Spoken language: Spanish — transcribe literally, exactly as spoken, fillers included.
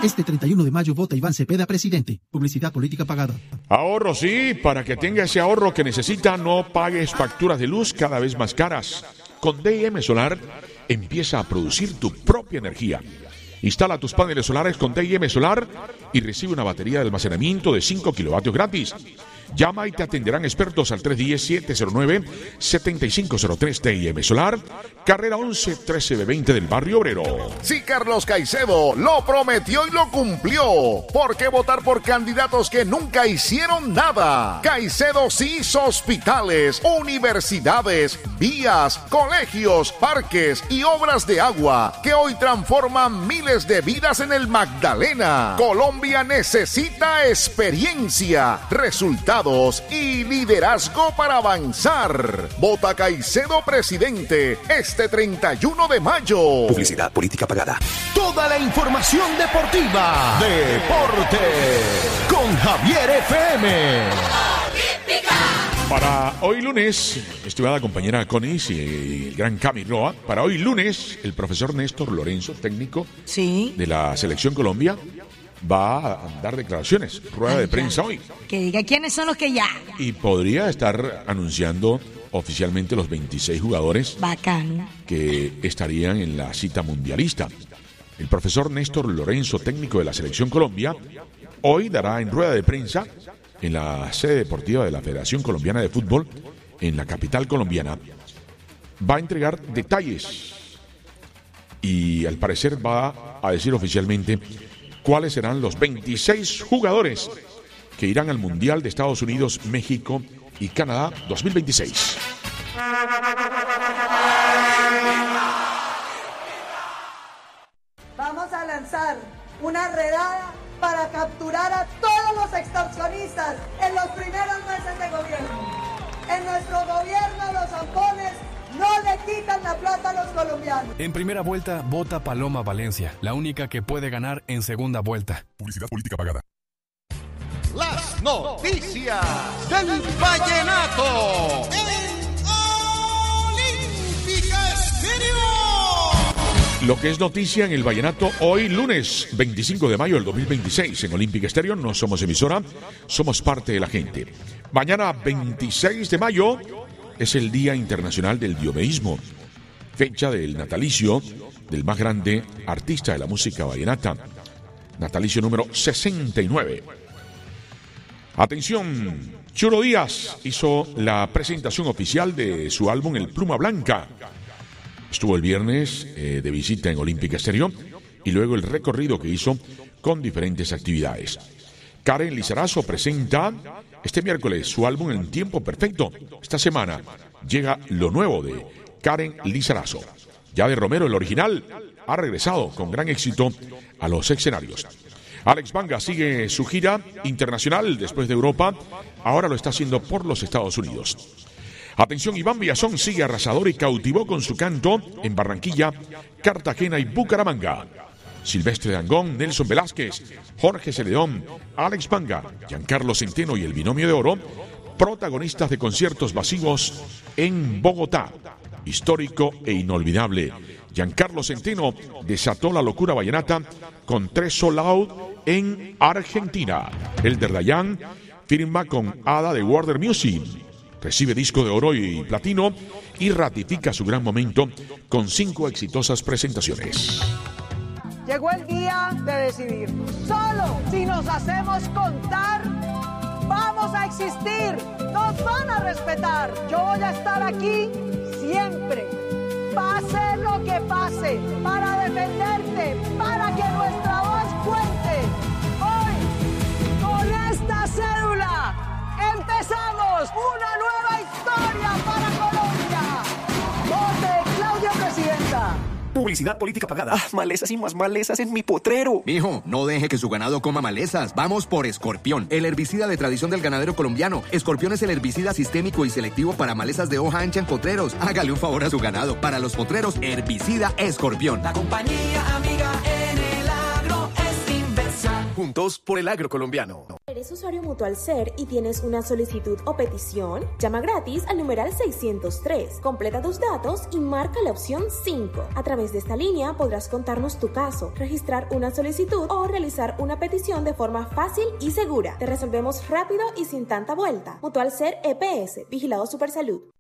Este treinta y uno de mayo vota Iván Cepeda presidente. Publicidad política pagada. Ahorro, sí, para que tenga ese ahorro que necesita, no pagues facturas de luz cada vez más caras. Con D I M Solar, empieza a producir tu propia energía. Instala tus paneles solares con D I M Solar y recibe una batería de almacenamiento de cinco kilovatios gratis. Llama y te atenderán expertos al tres uno cero, siete cero nueve, siete cinco cero tres. D I M Solar, carrera once, trece B veinte del Barrio Obrero. Sí, Carlos Caicedo lo prometió y lo cumplió. ¿Por qué votar por candidatos que nunca hicieron nada? Caicedo sí hizo hospitales, universidades, vías, colegios, parques y obras de agua que hoy transforman miles de vidas en el Magdalena. Colombia necesita experiencia, resultados y liderazgo para avanzar. Vota Caicedo presidente este treinta y uno de mayo. Publicidad política pagada. Toda la información deportiva. Deporte con Javier F M. Para hoy lunes, estimada compañera Conis y el gran Cami Roa, para hoy lunes, el profesor Néstor Lorenzo, técnico sí. de la Selección Colombia, va a dar declaraciones, rueda Ay, de prensa ya. hoy. Que diga quiénes son los que ya. Y podría estar anunciando oficialmente los veintiséis jugadores Bacano. que estarían en la cita mundialista. El profesor Néstor Lorenzo, técnico de la Selección Colombia, hoy dará en rueda de prensa en la sede deportiva de la Federación Colombiana de Fútbol, en la capital colombiana, va a entregar detalles y al parecer va a decir oficialmente cuáles serán los veintiséis jugadores que irán al Mundial de Estados Unidos, México y Canadá dos mil veintiséis. Vamos a lanzar una redada para capturar a todos los extorsionistas en los primeros meses de gobierno. En nuestro gobierno los zampones no le quitan la plata a los colombianos. En primera vuelta, vota Paloma Valencia, la única que puede ganar en segunda vuelta. Publicidad política pagada. Las noticias del vallenato. Lo que es noticia en el vallenato hoy lunes veinticinco de mayo del dos mil veintiséis en Olímpica Estéreo. No somos emisora, somos parte de la gente. Mañana veintiséis de mayo es el Día Internacional del Diomeísmo, fecha del natalicio del más grande artista de la música vallenata, natalicio número sesenta y nueve. Atención, Churo Díaz hizo la presentación oficial de su álbum El Pluma Blanca. Estuvo el viernes eh, de visita en Olímpica Estéreo y luego el recorrido que hizo con diferentes actividades. Karen Lizarazo presenta este miércoles su álbum En Tiempo Perfecto. Esta semana llega lo nuevo de Karen Lizarazo. Yade Romero, el original, ha regresado con gran éxito a los escenarios. Alex Banga sigue su gira internacional después de Europa. Ahora lo está haciendo por los Estados Unidos. Atención, Iván Villazón sigue arrasador y cautivó con su canto en Barranquilla, Cartagena y Bucaramanga. Silvestre Dangond, Nelson Velázquez, Jorge Celedón, Alex Banga, Giancarlo Centeno y el Binomio de Oro, protagonistas de conciertos masivos en Bogotá. Histórico e inolvidable. Giancarlo Centeno desató la locura vallenata con tres sold out en Argentina. Elder Dayan firma con Ada de Warner Music. Recibe disco de oro y platino y ratifica su gran momento con cinco exitosas presentaciones. Llegó el día de decidir. Solo si nos hacemos contar, vamos a existir. Nos van a respetar. Yo voy a estar aquí siempre. Pase lo que pase, para defenderte, para que nuestra voz cuente. Hoy, con esta cédula, empezamos una nueva historia para Colombia. Vote Claudia Presidenta. Publicidad política pagada. Ah, malezas y más malezas en mi potrero. Mijo, no deje que su ganado coma malezas. Vamos por Escorpión, el herbicida de tradición del ganadero colombiano. Escorpión es el herbicida sistémico y selectivo para malezas de hoja ancha en potreros. Hágale un favor a su ganado. Para los potreros, herbicida Escorpión. La compañía amiga en el agro es Inversa. Juntos por el agro colombiano. ¿Eres usuario Mutual Ser y tienes una solicitud o petición? Llama gratis al numeral seiscientos tres, completa tus datos y marca la opción cinco. A través de esta línea podrás contarnos tu caso, registrar una solicitud o realizar una petición de forma fácil y segura. Te resolvemos rápido y sin tanta vuelta. Mutual Ser E P S, Vigilado Supersalud.